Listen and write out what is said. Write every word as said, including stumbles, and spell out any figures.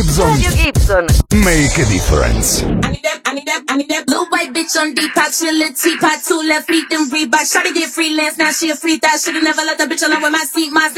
Gibson. Radio Gibson. Make a difference. I need that, I need that, I need that blue white bitch on Depop, she a little teapot, two left feet, then Reebok. Shawty get freelance, now she a free thot. Should've never let the bitch alone with my seat, my